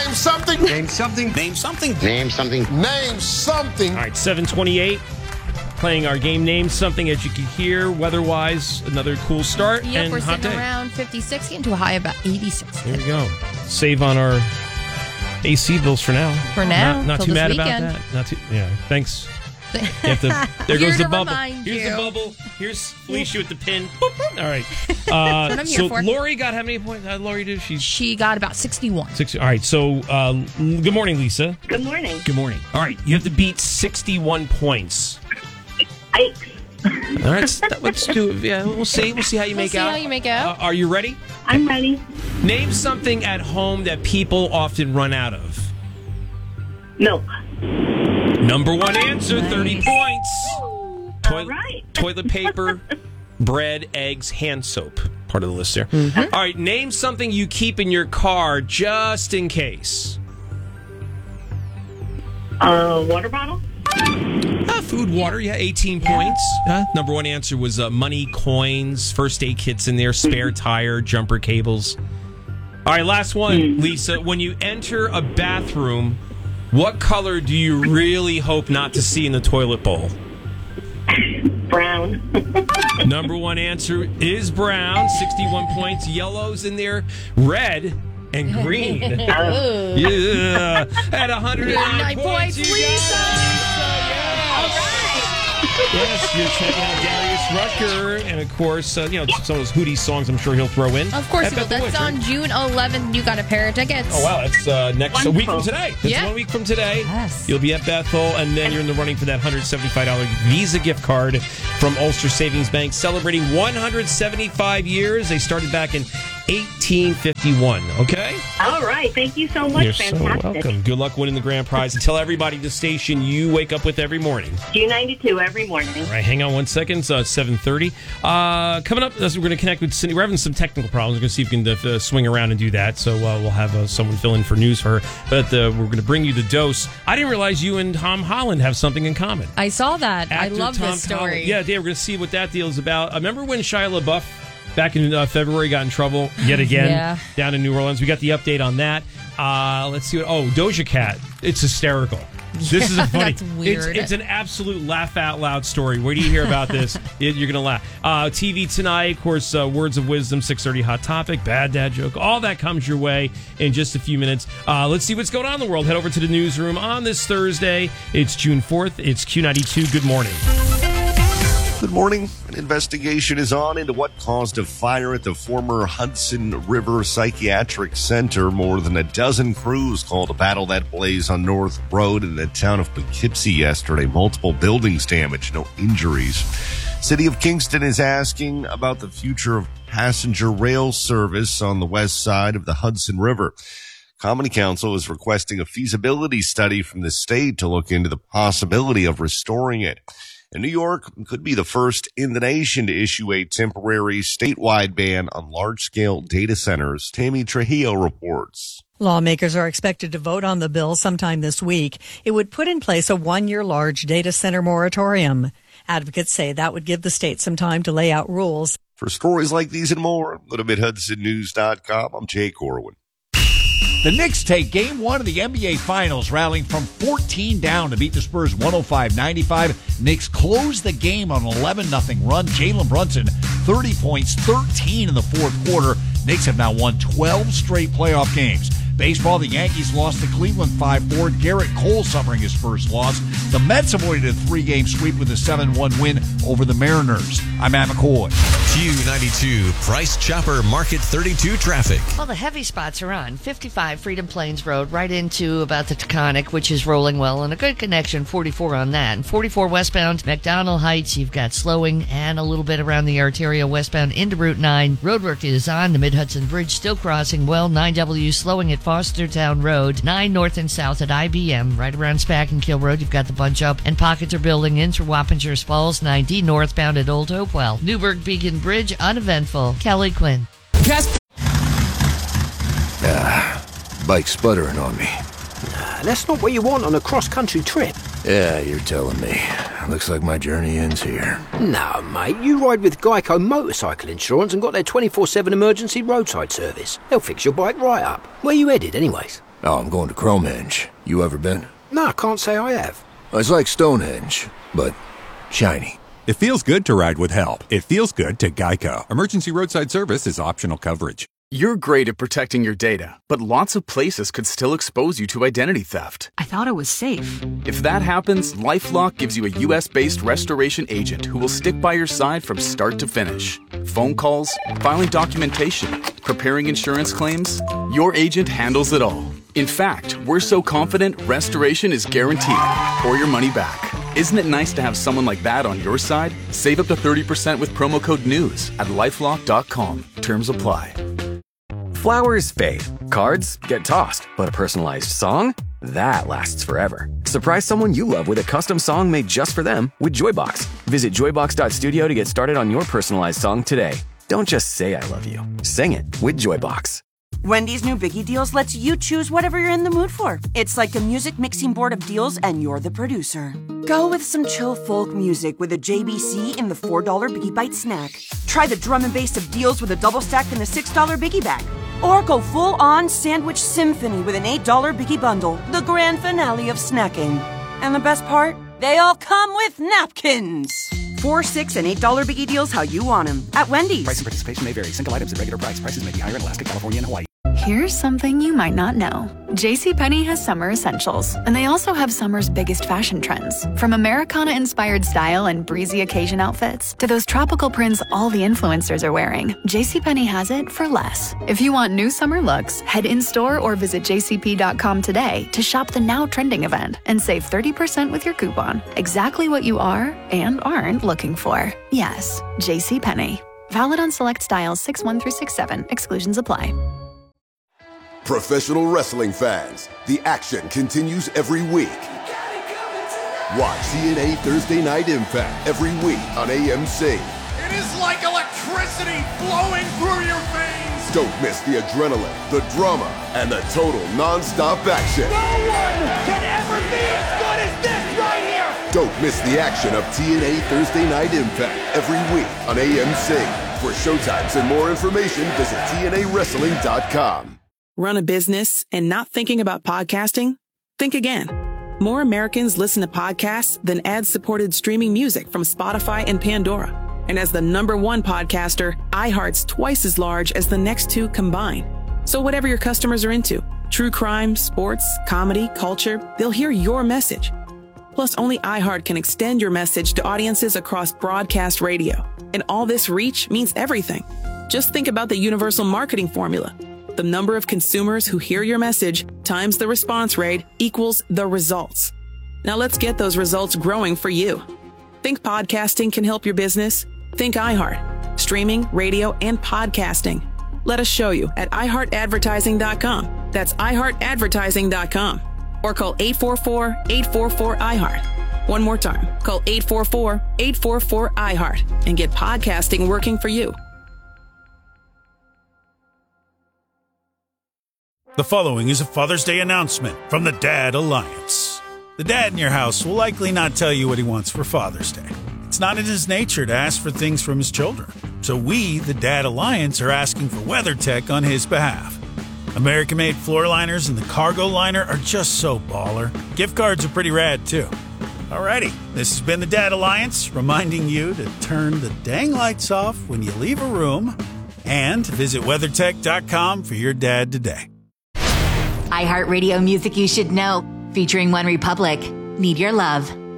Name something. Name something. Name something. Name something. Name something. All right, 7:28. Playing our game Name Something, as you can hear. Weather-wise, another cool start. Yep, and we're hot sitting day. around 56, getting to a high about 86. There we go. Save on our AC bills for now. For now, Not till too this mad weekend. about that. Not too. Yeah. Thanks. You have to, there Here goes the to bubble. remind Here's you. the bubble. Here's Felicia with the pin. Boop, boop. All right. what I'm here So for. Lori got how many points? How did Lori do? She got about 61. 60. All right. So good morning, Lisa. Good morning. Good morning. All right. You have to beat 61 points. All right. Let's do. Yeah. We'll see. We'll see how you make out. How you make out. Are you ready? I'm ready. Name something at home that people often run out of. Milk. Number one answer, 30 points. All right. Toilet paper, bread, eggs, hand soap. Part of the list there. Mm-hmm. All right, name something you keep in your car just in case. Water bottle. Food, water, 18 points. Number one answer was money, coins, first aid kits in there, spare tire, jumper cables. All right, last one, Lisa. When you enter a bathroom, what color do you really hope not to see in the toilet bowl? Brown. Number one answer is brown, 61 points. Yellow's in there, red and green. Yeah, at 109 points. You got it, Lisa. Yes, you're checking out Darius Rucker, and of course, some of those Hootie songs I'm sure he'll throw in. Of course, At Beth that's Woods, on right? June 11th. You got a pair of tickets. Oh, wow, that's next a week from today. That's Yeah. 1 week from today. Yes. You'll be at Bethel, and then you're in the running for that $175 Visa gift card from Ulster Savings Bank, celebrating 175 years. They started back in 1851, okay? All right. Thank you so much. You're Fantastic. so welcome. Good luck winning the grand prize. And tell everybody the station you wake up with every morning. Q92 every morning. All right, hang on 1 second. It's 7:30. Coming up, we're going to connect with Cindy. We're having some technical problems. We're going to see if we can swing around and do that. So we'll have someone fill in for news for her. But we're going to bring you the dose. I didn't realize you and Tom Holland have something in common. I saw that. I Actor love Tom this story. Holland. Yeah, Dave, we're going to see what that deal is about. Remember when Shia LaBeouf back in February got in trouble yet again down in New Orleans? We got the update on that. Let's see what. Doja Cat. It's hysterical. This is a funny. That's weird. It's an absolute laugh out loud story. Where do you hear about this? You're gonna laugh. TV tonight, of course. Words of wisdom, 6:30 hot topic, bad dad joke. All that comes your way in just a few minutes. Let's see what's going on in the world. Head over to the newsroom on this Thursday. It's June 4th. It's Q92. Good morning. Good morning. An investigation is on into what caused a fire at the former Hudson River Psychiatric Center. More than a dozen crews called to battle that blaze on North Road in the town of Poughkeepsie yesterday. Multiple buildings damaged, no injuries. City of Kingston is asking about the future of passenger rail service on the west side of the Hudson River. Common Council is requesting a feasibility study from the state to look into the possibility of restoring it. And New York could be the first in the nation to issue a temporary statewide ban on large-scale data centers. Tammy Trujillo reports. Lawmakers are expected to vote on the bill sometime this week. It would put in place a one-year large data center moratorium. Advocates say that would give the state some time to lay out rules. For stories like these and more, go to MidHudsonNews.com. I'm Jay Corwin. The Knicks take Game 1 of the NBA Finals, rallying from 14 down to beat the Spurs 105-95. Knicks close the game on an 11-0 run. Jalen Brunson, 30 points, 13 in the fourth quarter. Knicks have now won 12 straight playoff games. Baseball, the Yankees lost to Cleveland 5-4. Garrett Cole suffering his first loss. The Mets avoided a 3-game sweep with a 7-1 win over the Mariners. I'm Matt McCoy. Q92, Price Chopper Market 32 traffic. Well, the heavy spots are on 55 Freedom Plains Road, right into about the Taconic, which is rolling well, and a good connection, 44 on that. And 44 westbound, McDonald Heights, you've got slowing, and a little bit around the Arteria westbound into Route 9. Roadwork is on the Mid-Hudson Bridge, still crossing well. 9W slowing at Fostertown Road. 9 north and south at IBM, right around Spack and Kill Road. You've got the bunch up, and pockets are building in through Wappingers Falls. 9D northbound at Old Hopewell. Newburgh Beacon Bridge, uneventful. Kelly Quinn. Bike's sputtering on me. That's not what you want on a cross-country trip. Yeah, you're telling me. Looks like my journey ends here. No, mate, you ride with Geico Motorcycle Insurance and got their 24/7 emergency roadside service. They'll fix your bike right up. Where you headed, anyways? Oh, I'm going to Chromehenge. You ever been? No, can't say I have. It's like Stonehenge, but shiny. It feels good to ride with help. It feels good to Geico. Emergency roadside service is optional coverage. You're great at protecting your data, but lots of places could still expose you to identity theft. I thought it was safe. If that happens, LifeLock gives you a U.S.-based restoration agent who will stick by your side from start to finish. Phone calls, filing documentation, preparing insurance claims, your agent handles it all. In fact, we're so confident restoration is guaranteed, or your money back. Isn't it nice to have someone like that on your side? Save up to 30% with promo code NEWS at LifeLock.com. Terms apply. Flowers fade, cards get tossed, but a personalized song? That lasts forever. Surprise someone you love with a custom song made just for them with Joybox. Visit joybox.studio to get started on your personalized song today. Don't just say I love you. Sing it with Joybox. Wendy's new Biggie Deals lets you choose whatever you're in the mood for. It's like a music mixing board of deals, and you're the producer. Go with some chill folk music with a JBC in the $4 Biggie Bite snack. Try the drum and bass of deals with a double stack in the $6 Biggie Bag. Or go full-on sandwich symphony with an $8 Biggie Bundle, the grand finale of snacking. And the best part? They all come with napkins. $4, $6, and $8 Biggie Deals how you want them at Wendy's. Price and participation may vary. Single items at regular price. Prices may be higher in Alaska, California, and Hawaii. Here's something you might not know. JCPenney has summer essentials, and they also have summer's biggest fashion trends. From Americana-inspired style and breezy occasion outfits to those tropical prints all the influencers are wearing, JCPenney has it for less. If you want new summer looks, head in-store or visit jcp.com today to shop the now trending event and save 30% with your coupon. Exactly what you are and aren't looking for. Yes, JCPenney. Valid on select styles 6-1 through 6-7. Exclusions apply. Professional wrestling fans, the action continues every week. Watch TNA Thursday Night Impact every week on AMC. It is like electricity flowing through your veins. Don't miss the adrenaline, the drama, and the total non-stop action. No one can ever be as good as this right here. Don't miss the action of TNA Thursday Night Impact every week on AMC. For showtimes and more information, visit TNAWrestling.com. Run a business and not thinking about podcasting? Think again. More Americans listen to podcasts than ad-supported streaming music from Spotify and Pandora. And as the #1 podcaster, iHeart's twice as large as the next two combined. So whatever your customers are into, true crime, sports, comedy, culture, they'll hear your message. Plus, only iHeart can extend your message to audiences across broadcast radio. And all this reach means everything. Just think about the universal marketing formula. The number of consumers who hear your message times the response rate equals the results. Now let's get those results growing for you. Think podcasting can help your business? Think iHeart. Streaming, radio, and podcasting. Let us show you at iHeartAdvertising.com. That's iHeartAdvertising.com. Or call 844-844-iHeart. One more time. Call 844-844-iHeart and get podcasting working for you. The following is a Father's Day announcement from the Dad Alliance. The dad in your house will likely not tell you what he wants for Father's Day. It's not in his nature to ask for things from his children. So we, the Dad Alliance, are asking for WeatherTech on his behalf. American-made floor liners and the cargo liner are just so baller. Gift cards are pretty rad, too. Alrighty, this has been the Dad Alliance, reminding you to turn the dang lights off when you leave a room and visit WeatherTech.com for your dad today. iHeartRadio music you should know, featuring One Republic. Need Your Love.